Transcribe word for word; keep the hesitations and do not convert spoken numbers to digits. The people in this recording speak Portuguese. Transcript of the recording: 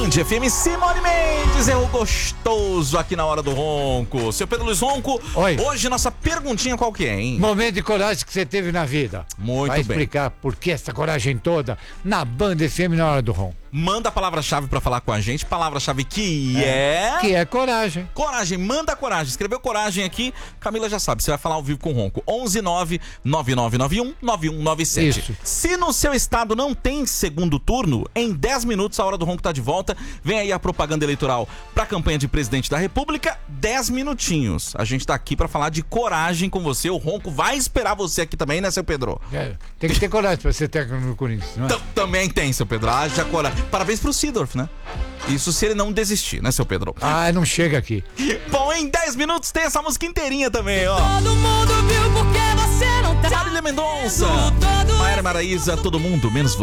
Band F M, Simone Mendes, é o gostoso aqui na Hora do Ronco. Seu Pedro Luiz Ronco, Oi. Hoje nossa perguntinha qual que é, hein? Momento de coragem que você teve na vida. Muito Vai bem. explicar por que essa coragem toda na Band F M na Hora do Ronco. Manda a palavra-chave pra falar com a gente, palavra-chave que é... Que é coragem. Coragem, manda coragem. Escreveu coragem aqui, Camila já sabe, você vai falar ao vivo com o Ronco. onze nove nove nove nove um nove um nove sete. Isso. Se no seu estado não tem segundo turno, em dez minutos a Hora do Ronco tá de volta. Vem aí a propaganda eleitoral pra campanha de presidente da República. dez minutinhos. A gente tá aqui pra falar de coragem com você. O Ronco vai esperar você aqui também, né, seu Pedro? É, tem que ter coragem pra ser técnico no Corinthians, não é? T- Também tem, seu Pedro. Haja coragem. Parabéns pro Sidorf, né? Isso se ele não desistir, né, seu Pedro? Ah, não chega aqui. Bom, em dez minutos tem essa música inteirinha também, ó. Todo mundo viu porque você não tá. Marília Mendonça, Maíra Maraíza, todo mundo, menos você.